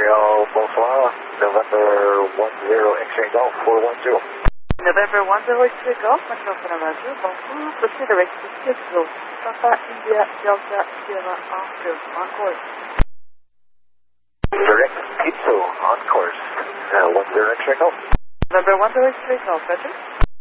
Montreal, bonsoir. November 10 X-ray Golf 410. November 10 X-ray Golf, Montreal Panama 2, bonjour. Proceed direct to Skidrow. Papa India Delta Sierra Oscar, on course. Direct Pizzo on course. 10 X-ray Golf. November 10 X-ray Golf, Roger.